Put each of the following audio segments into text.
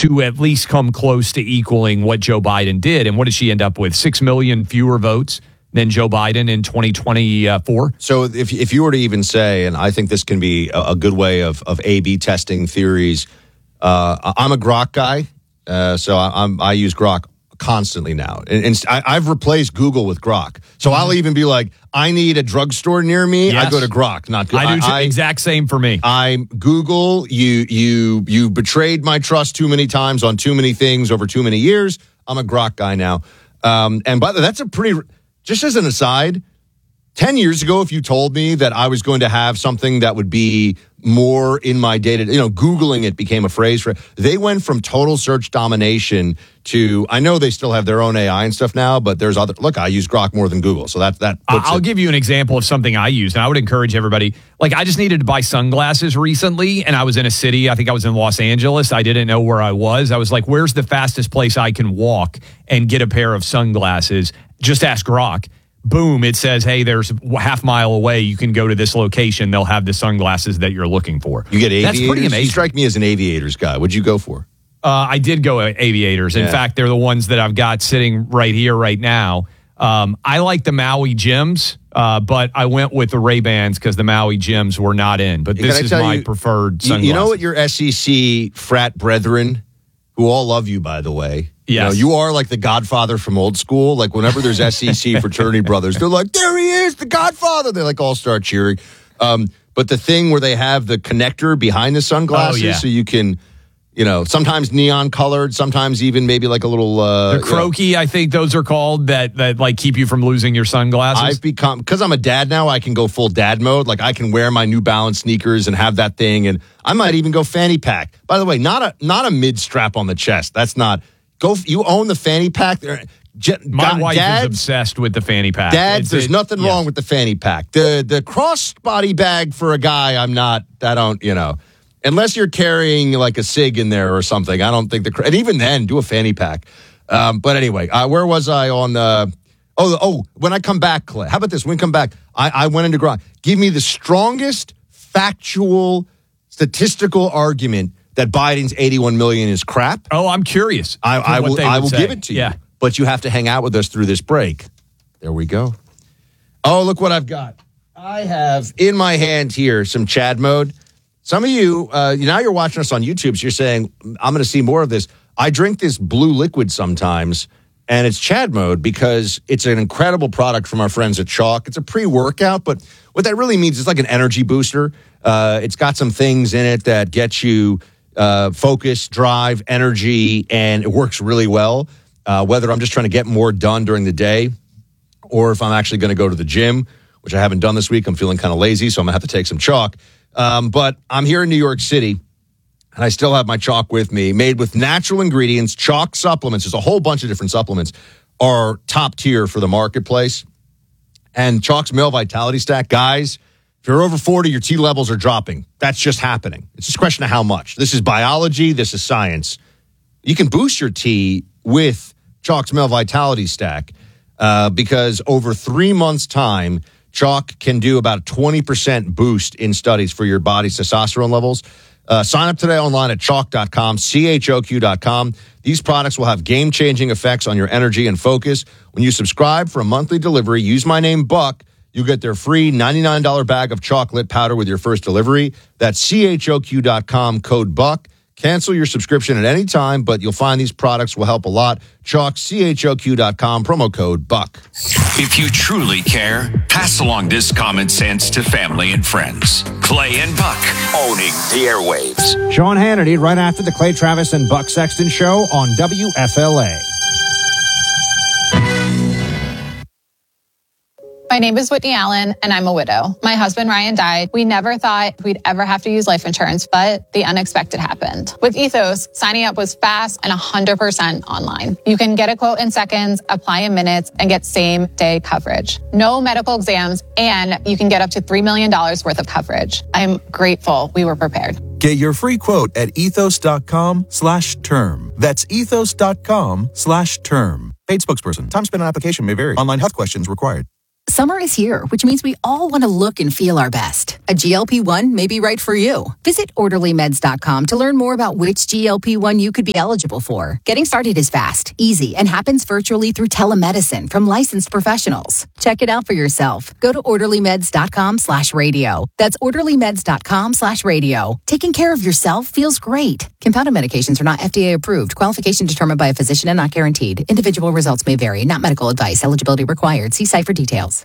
to at least come close to equaling what Joe Biden did. And what did she end up with? 6 million fewer votes than Joe Biden in 2024. So if you were to even say, and I think this can be a good way of A/B testing theories, I'm a Grok guy, so I use Grok constantly now. And I've replaced Google with Grok. So I'll even be like, I need a drugstore near me. Yes. I go to Grok, not Google. I do exact same for me. I'm Google. You betrayed my trust too many times on too many things over too many years. I'm a Grok guy now. And by the way, that's a pretty, just as an aside, 10 years ago, if you told me that I was going to have something that would be more in my data, Googling it became a phrase for it. They went from total search domination to, I know they still have their own AI and stuff now, but there's other, look, I use Grok more than Google. So that puts I'll give you an example of something I use. And I would encourage everybody, I just needed to buy sunglasses recently. And I was in a city, I think I was in Los Angeles. I didn't know where I was. I was like, where's the fastest place I can walk and get a pair of sunglasses? Just ask Grok. Boom, it says, hey, there's a half mile away. You can go to this location. They'll have the sunglasses that you're looking for. You get aviators? That's pretty amazing. You strike me as an aviators guy. What'd you go for? I did go aviators. In fact, they're the ones that I've got sitting right here, right now. I like the Maui Gyms, but I went with the Ray-Bans because the Maui Gyms were not in. But this is my preferred sunglasses. You know what your SEC frat brethren, who all love you, by the way, yes. You are like the Godfather from old school. Like whenever there's SEC fraternity brothers, they're like, there he is, the Godfather. They all start cheering. But the thing where they have the connector behind the sunglasses, so you can, sometimes neon colored, sometimes even maybe like a little. The croaky, I think those are called that keep you from losing your sunglasses. I've become, because I'm a dad now, I can go full dad mode. Like I can wear my New Balance sneakers and have that thing, and I might even go fanny pack. By the way, not a mid strap on the chest. That's not. You own the fanny pack. My wife is obsessed with the fanny pack. There's nothing wrong with the fanny pack. The crossbody bag for a guy, I'm not. I don't. Unless you're carrying like a cig in there or something. I don't think and even then, do a fanny pack. But anyway, where was I on? When I come back, Clay. How about this? When we come back, I went into Grok. Give me the strongest factual statistical argument that Biden's 81 million is crap. Oh, I'm curious. I will give it to you. Yeah. But you have to hang out with us through this break. There we go. Oh, look what I've got. I have in my hand here some Chad mode. Some of you, now you're watching us on YouTube, so you're saying, I'm going to see more of this. I drink this blue liquid sometimes, and it's Chad mode because it's an incredible product from our friends at Chalk. It's a pre-workout, but what that really means is like an energy booster. It's got some things in it that get you focus, drive, energy, and it works really well. Whether I'm just trying to get more done during the day or if I'm actually going to go to the gym, which I haven't done this week. I'm feeling kind of lazy, so I'm going to have to take some Chalk. But I'm here in New York City, and I still have my Chalk with me, made with natural ingredients. Chalk supplements, there's a whole bunch of different supplements, are top tier for the marketplace. And Chalk's Male Vitality Stack, guys, if you're over 40, your T levels are dropping. That's just happening. It's just a question of how much. This is biology. This is science. You can boost your T with Chalk's Male Vitality Stack because over 3 months' time, Chalk can do about a 20% boost in studies for your body's testosterone levels. Sign up today online at chalk.com, CHOQ.com. These products will have game-changing effects on your energy and focus. When you subscribe for a monthly delivery, use my name, Buck. You'll get their free $99 bag of chocolate powder with your first delivery. That's CHOQ.com, code BUCK. Cancel your subscription at any time, but you'll find these products will help a lot. Chalk, CHOQ.com, promo code BUCK. If you truly care, pass along this common sense to family and friends. Clay and Buck, owning the airwaves. Sean Hannity, right after the Clay Travis and Buck Sexton Show on WFLA. My name is Whitney Allen, and I'm a widow. My husband, Ryan, died. We never thought we'd ever have to use life insurance, but the unexpected happened. With Ethos, signing up was fast and 100% online. You can get a quote in seconds, apply in minutes, and get same-day coverage. No medical exams, and you can get up to $3 million worth of coverage. I'm grateful we were prepared. Get your free quote at ethos.com/term. That's ethos.com/term. Paid spokesperson. Time spent on application may vary. Online health questions required. Summer is here, which means we all want to look and feel our best. A GLP-1 may be right for you. Visit OrderlyMeds.com to learn more about which GLP-1 you could be eligible for. Getting started is fast, easy, and happens virtually through telemedicine from licensed professionals. Check it out for yourself. Go to OrderlyMeds.com/radio. That's OrderlyMeds.com/radio. Taking care of yourself feels great. Compounded medications are not FDA approved. Qualification determined by a physician and not guaranteed. Individual results may vary. Not medical advice. Eligibility required. See site for details.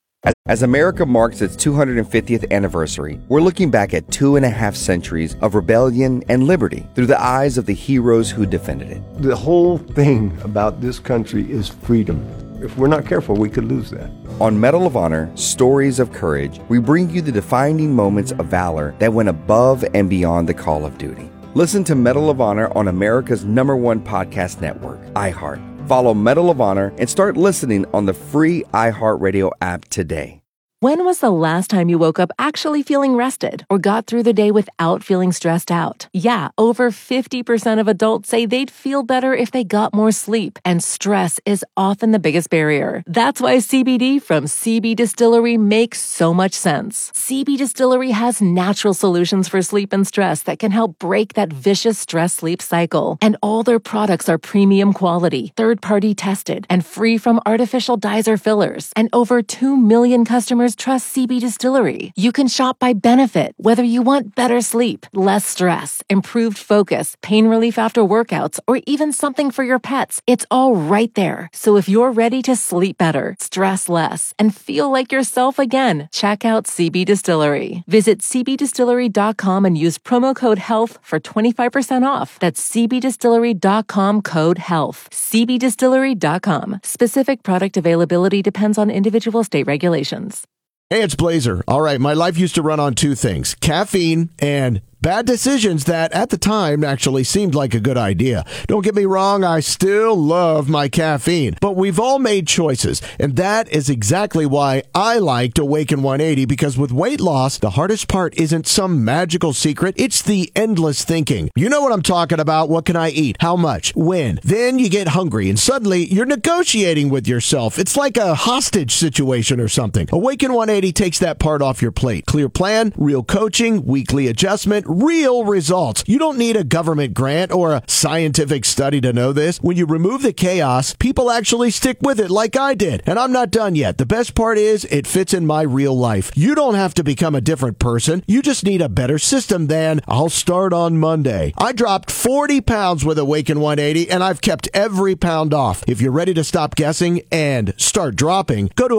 As America marks its 250th anniversary, we're looking back at 2.5 centuries of rebellion and liberty through the eyes of the heroes who defended it. The whole thing about this country is freedom. If we're not careful, we could lose that. On Medal of Honor, Stories of Courage, we bring you the defining moments of valor that went above and beyond the call of duty. Listen to Medal of Honor on America's #1 podcast network, iHeart. Follow Medal of Honor and start listening on the free iHeartRadio app today. When was the last time you woke up actually feeling rested or got through the day without feeling stressed out? Yeah, over 50% of adults say they'd feel better if they got more sleep, and stress is often the biggest barrier. That's why CBD from CB Distillery makes so much sense. CB Distillery has natural solutions for sleep and stress that can help break that vicious stress-sleep cycle. And all their products are premium quality, third-party tested, and free from artificial dyes or fillers. And over 2 million customers trust CB Distillery. You can shop by benefit, whether you want better sleep, less stress, improved focus, pain relief after workouts, or even something for your pets. It's all right there. So if you're ready to sleep better, stress less, and feel like yourself again, check out CB Distillery. Visit cbdistillery.com and use promo code HEALTH for 25% off. That's cbdistillery.com code HEALTH. cbdistillery.com. Specific product availability depends on individual state regulations. Hey, it's Blazer. All right, my life used to run on two things, caffeine and bad decisions that at the time actually seemed like a good idea. Don't get me wrong, I still love my caffeine, but we've all made choices, and that is exactly why I liked Awaken 180, because with weight loss, the hardest part isn't some magical secret, it's the endless thinking. You know what I'm talking about. What can I eat? How much? When? Then you get hungry, and suddenly you're negotiating with yourself. It's like a hostage situation or something. Awaken 180 takes that part off your plate. Clear plan, real coaching, weekly adjustment, real results. You don't need a government grant or a scientific study to know this. When you remove the chaos, people actually stick with it like I did. And I'm not done yet. The best part is it fits in my real life. You don't have to become a different person. You just need a better system than I'll start on Monday. I dropped 40 pounds with Awaken 180 and I've kept every pound off. If you're ready to stop guessing and start dropping, go to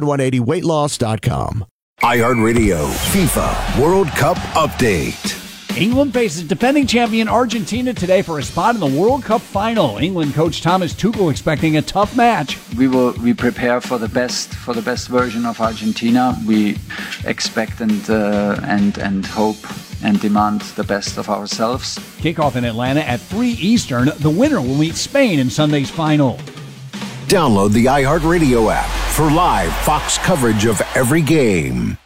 awaken180weightloss.com. iHeartRadio FIFA World Cup Update. England faces defending champion Argentina today for a spot in the World Cup final. England coach Thomas Tuchel expecting a tough match. We prepare for the best version of Argentina. We expect and hope and demand the best of ourselves. Kickoff in Atlanta at 3 Eastern. The winner will meet Spain in Sunday's final. Download the iHeartRadio app for live Fox coverage of every game.